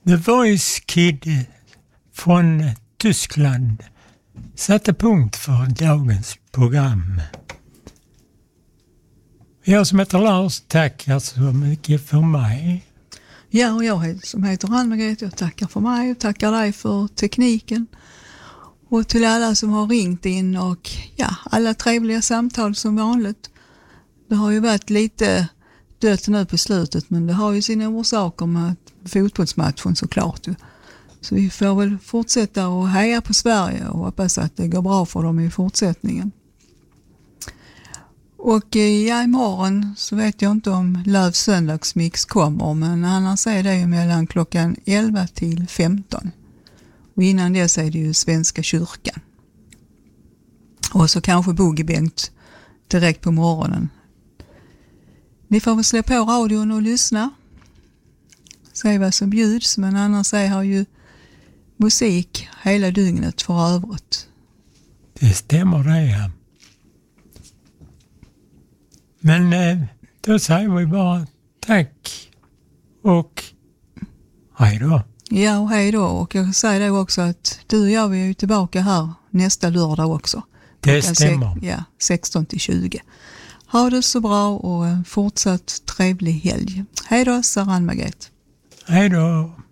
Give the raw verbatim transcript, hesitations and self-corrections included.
The Voice Kid från Tyskland satte punkt för dagens program. Jag som heter Lars tackar så mycket för mig. Ja, och jag som heter Ann-Margret, jag tackar för mig och tackar dig för tekniken. Och till alla som har ringt in och ja, alla trevliga samtal som vanligt. Det har ju varit lite dött nu på slutet, men det har ju sina orsaker med fotbollsmatchen såklart. Så vi får väl fortsätta och heja på Sverige och hoppas att det går bra för dem i fortsättningen. Och ja, imorgon så vet jag inte om Lövs söndagsmix kommer, men annars är det ju mellan klockan elva till femton. Och innan det är det ju Svenska kyrkan. Och så kanske boogiebänkt direkt på morgonen. Ni får väl slå på radion och lyssna. Se vad som bjuds, men annars är här ju musik hela dygnet för övrigt. Det stämmer det, ja. Men då säger vi bara tack och hej då. Ja, och hej då. Och jag säger det också att du och jag är ju tillbaka här nästa lördag också. Det stämmer. Se- ja, sexton till tjugo. Ha det så bra och en fortsatt trevlig helg. Hej då, Sara Ann-Margret. Hej då.